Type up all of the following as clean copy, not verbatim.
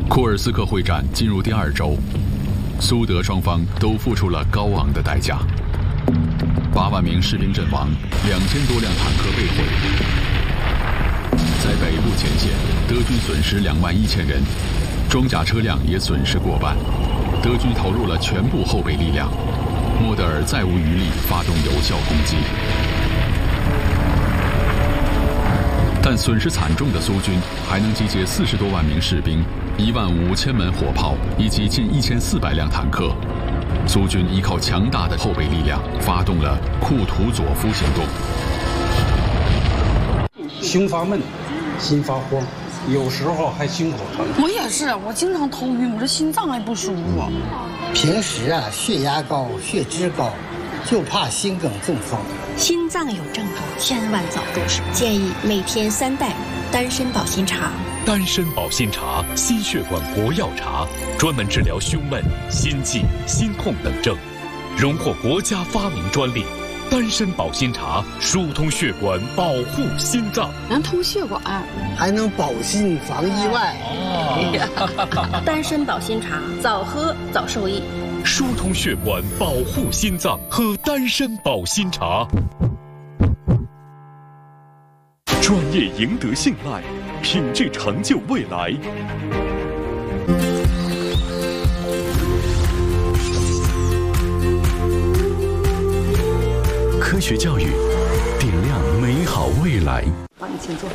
库尔斯克会战进入第2周，苏德双方都付出了高昂的代价。8万名士兵阵亡，2000多辆坦克被毁。在北部前线，德军损失21000人，装甲车辆也损失过半。德军投入了全部后备力量，莫德尔再无余力发动有效攻击。但损失惨重的苏军还能集结40多万名士兵、15000门火炮以及近1400辆坦克。苏军依靠强大的后备力量，发动了库图佐夫行动。 胸发闷，心发慌，有时候还心口疼。 我也是，我经常头晕，我这心脏还不舒服。 平时血压高、血脂高，就怕心梗中风。 心脏有症状，千万早重视。建议每天3袋丹参保心茶。 丹参保心茶，心血管国药茶，专门治疗胸闷、心悸、心痛等症，荣获国家发明专利。丹参保心茶疏通血管，保护心脏， 能通血管， 还能保心防意外。 丹参保心茶，早喝早受益。 疏通血管，保护心脏，喝丹参保心茶。专业赢得信赖，品质成就未来。科学教育，点亮美好未来。 帮你请坐。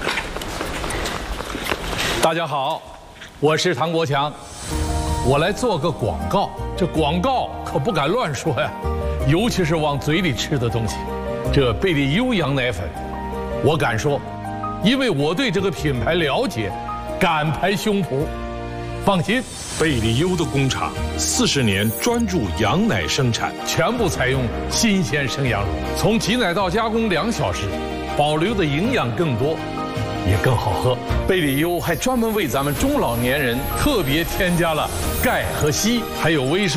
大家好，我是唐国强，我来做个广告。这广告可不敢乱说呀，尤其是往嘴里吃的东西。这贝利优羊奶粉，我敢说，因为我对这个品牌了解，敢拍胸脯。放心，贝利优的工厂40年专注羊奶生产，全部采用新鲜生羊乳，从挤奶到加工2小时，保留的营养更多，也更好喝。贝利优还专门为咱们中老年人特别添加了钙和硒，还有维生